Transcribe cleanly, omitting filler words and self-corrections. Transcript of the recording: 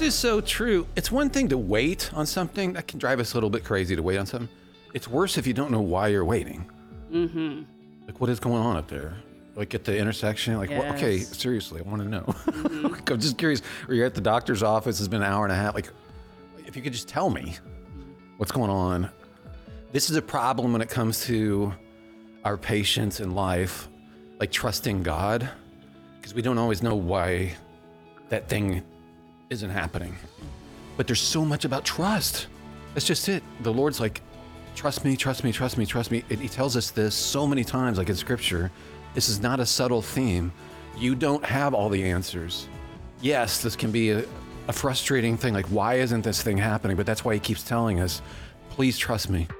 is so true. It's one thing to wait on something. That can drive us a little bit crazy to wait on something. It's worse if you don't know why you're waiting. Mm-hmm. Like, what is going on up there? Like at the intersection? Like, well, okay, seriously, I want to know. Mm-hmm. Like, I'm just curious. Or you're at the doctor's office. It's been an hour and a half. Like, if you could just tell me what's going on. This is a problem when it comes to our patience in life, like trusting God, because we don't always know why that thing isn't happening. But there's so much about trust. That's just it. The Lord's like, trust me, trust me, trust me, trust me. And he tells us this so many times, like in scripture. This is not a subtle theme. You don't have all the answers. Yes, this can be a frustrating thing. Like, why isn't this thing happening? But that's why he keeps telling us, please trust me.